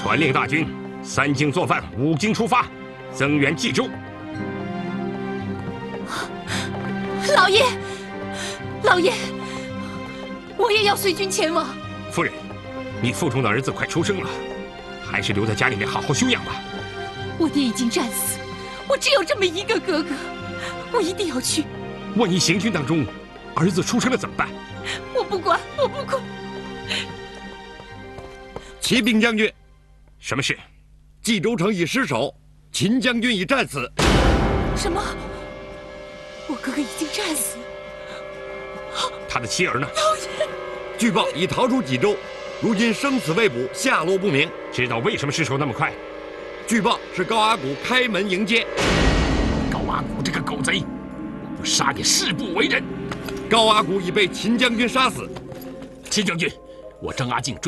传令大军，3更做饭，5更出发，增援冀州。 老爷，老爷，我也要随军前往。 夫人，你腹中的儿子快出生了，还是留在家里面好好休养吧。 我爹已经战死，我只有这么一个哥哥，我一定要去。 万一行军当中儿子出生了怎么办？ 我不管，我不管。 启禀将军， 什么事？ 冀州城已失守，秦将军已战死。 什么？我哥哥已经战死？ 他的妻儿呢？ 老爷， 据报已逃出冀州，如今生死未卜，下落不明。 知道为什么失手那么快？ 据报是高阿骨开门迎接。 高阿骨这个狗贼，我不杀你誓不为人。 高阿骨已被秦将军杀死。 秦将军，我张阿敬追。